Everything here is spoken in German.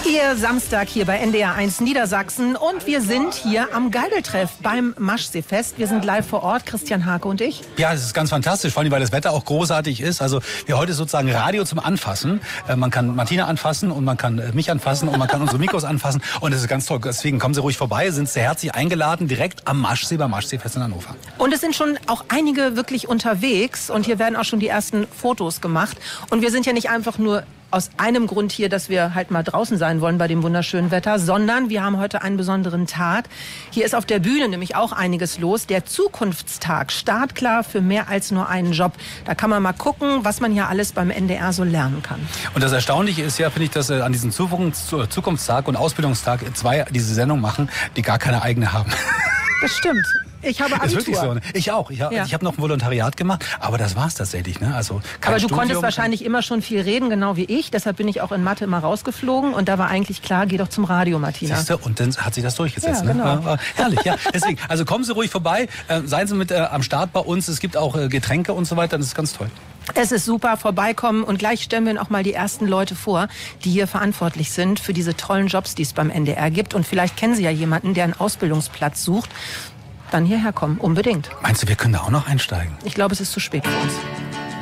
Ihr Samstag hier bei NDR 1 Niedersachsen und wir sind hier am Geigeltreff beim Maschseefest. Wir sind live vor Ort, Christian Hake und ich. Ja, es ist ganz fantastisch, vor allem weil das Wetter auch großartig ist. Also wir heute sozusagen Radio zum Anfassen. Man kann Martina anfassen und man kann mich anfassen und man kann unsere Mikros anfassen und das ist ganz toll. Deswegen kommen Sie ruhig vorbei, sind sehr herzlich eingeladen, direkt am Maschsee, beim Maschseefest in Hannover. Und es sind schon auch einige wirklich unterwegs und hier werden auch schon die ersten Fotos gemacht. Und wir sind ja nicht einfach nur aus einem Grund hier, dass wir halt mal draußen sein wollen bei dem wunderschönen Wetter, sondern wir haben heute einen besonderen Tag. Hier ist auf der Bühne nämlich auch einiges los. Der Zukunftstag, startklar für mehr als nur einen Job. Da kann man mal gucken, was man hier alles beim NDR so lernen kann. Und das Erstaunliche ist ja, finde ich, dass an diesem Zukunftstag und Ausbildungstag zwei diese Sendung machen, die gar keine eigene haben. Das stimmt. Ich habe Abitur. Ist wirklich so. Ich auch. Ich habe noch ein Volontariat gemacht, aber das war's tatsächlich. Ne? Also kein aber du Studium, konntest wahrscheinlich immer schon viel reden, genau wie ich. Deshalb bin ich auch in Mathe immer rausgeflogen. Und da war eigentlich klar, geh doch zum Radio, Martina. Siehste, und dann hat sich das durchgesetzt. Ja, genau. Ne? Herrlich, ja. Deswegen, also kommen Sie ruhig vorbei. Seien Sie mit am Start bei uns. Es gibt auch Getränke und so weiter. Das ist ganz toll. Es ist super, vorbeikommen und gleich stellen wir auch mal die ersten Leute vor, die hier verantwortlich sind für diese tollen Jobs, die es beim NDR gibt. Und vielleicht kennen Sie ja jemanden, der einen Ausbildungsplatz sucht. Dann hierher kommen, unbedingt. Meinst du, wir können da auch noch einsteigen? Ich glaube, es ist zu spät für uns.